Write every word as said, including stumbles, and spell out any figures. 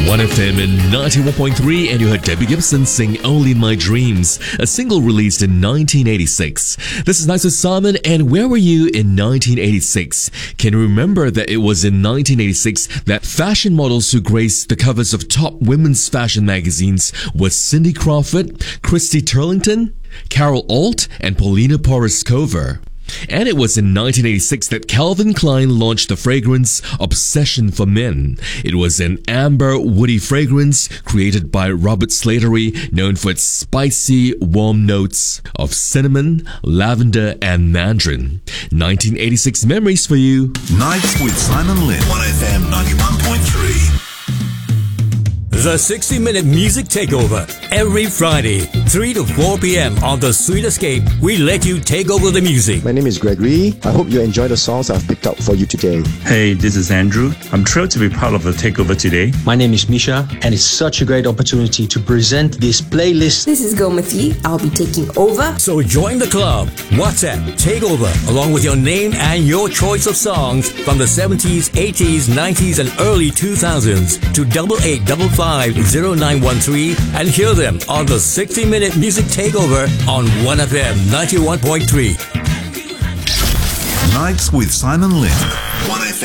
one F M in ninety-one point three, and you heard Debbie Gibson sing Only in My Dreams, a single released in nineteen eighty-six. This is Nice with Simon, and where were you in nineteen eighty-six? Can you remember that it was in nineteen eighty-six that fashion models who graced the covers of top women's fashion magazines were Cindy Crawford, Christy Turlington, Carol Alt, and Paulina Poroskova? And it was in nineteen eighty-six that Calvin Klein launched the fragrance Obsession for Men. It was an amber, woody fragrance created by Robert Slattery, known for its spicy, warm notes of cinnamon, lavender, and mandarin. nineteen eighty-six memories for you. Nights with Simon Lynn. one F M ninety-one point three. The sixty minute Music Takeover. Every Friday, three to four p.m. on The Sweet Escape, we let you take over the music. My name is Gregory. I hope you enjoy the songs I've picked out for you today. Hey, this is Andrew. I'm thrilled to be part of the takeover today. My name is Misha, and it's such a great opportunity to present this playlist. This is Gomati. I'll be taking over. So join the club. WhatsApp Takeover, along with your name and your choice of songs from the seventies, eighties, nineties, and early two thousands to double eight double five zero nine one three and hear them on the sixty minute Music Takeover on one F M ninety-one point three. Nights with Simon Lynn. one F M.